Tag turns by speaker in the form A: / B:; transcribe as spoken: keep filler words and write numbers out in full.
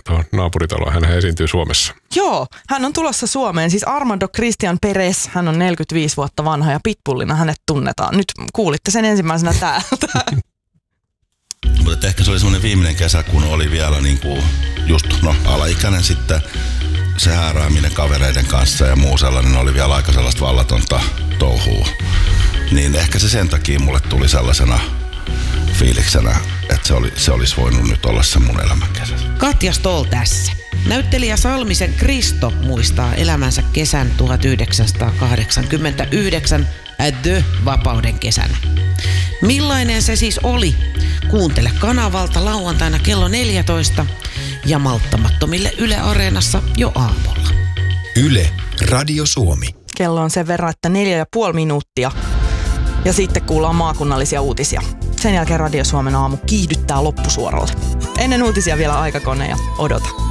A: tuohon naapuritaloon. Hän esiintyy Suomessa.
B: Joo, hän on tulossa Suomeen. Siis Armando Christian Perez, hän on neljäkymmentäviisi vuotta vanha ja pitbullina hänet tunnetaan. Nyt kuulitte sen ensimmäisenä täältä.
C: Mutta ehkä se oli semmoinen viimeinen kesä, kun oli vielä niinku just no, alaikäinen sitten. Se häärääminen kavereiden kanssa ja muu sellainen oli vielä aika sellaista vallatonta touhua. Niin ehkä se sen takia mulle tuli sellaisena fiiliksenä, että se, oli, se olisi voinut nyt olla se mun elämän kesä.
D: Katja Stoll tässä. Näyttelijä Salmisen Kristo muistaa elämänsä kesän tuhatyhdeksänsataakahdeksankymmentäyhdeksän The Vapauden kesänä. Millainen se siis oli? Kuuntele kanavalta lauantaina kello neljätoista ja malttamattomille Yle Areenassa jo aamulla.
E: Yle, Radio Suomi.
B: Kello on sen verran, että neljä ja puoli minuuttia. Ja sitten kuullaan maakunnallisia uutisia. Sen jälkeen Radio Suomen aamu kiihdyttää loppusuoralle. Ennen uutisia vielä aikakone ja odota.